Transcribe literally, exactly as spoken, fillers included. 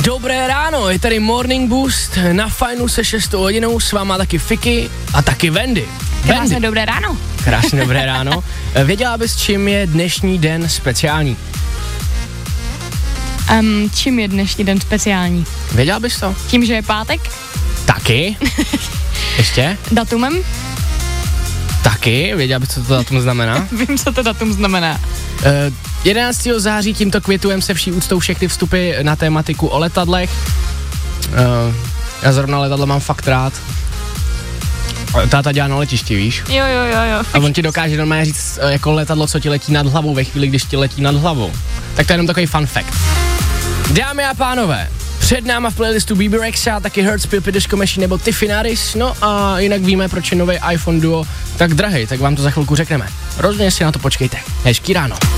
Dobré ráno, je tady Morning Boost na Fajnu se šestou hodinou, s váma taky Fiky a taky Wendy. Krásné dobré ráno. Krásné dobré ráno. Věděla bys, čím je dnešní den speciální? Um, čím je dnešní den speciální? Věděla bys to? Tím, že je pátek? Taky. Ještě? Datumem? Taky. Věděla bys, co to datum znamená? Vím, co to datum znamená. Uh, jedenáctého září tímto kvitujeme se vší úctou všechny vstupy na tématiku o letadlech. Uh, já zrovna letadlo mám fakt rád. Táta dělá na letišti, víš? Jo, jo, jo, jo. A on ti dokáže normálně říct jako letadlo, co ti letí nad hlavou ve chvíli, když ti letí nad hlavou. Tak to je jenom takový fun fact. Dámy a pánové, před náma v playlistu B B Rexa, taky Hertz, Pil Disco Machine nebo Tiffinaris, no a jinak víme, proč je nový iPhone Duo tak drahej, tak vám to za chvilku řekneme. Rozhodně si na to počkejte. Hezký ráno.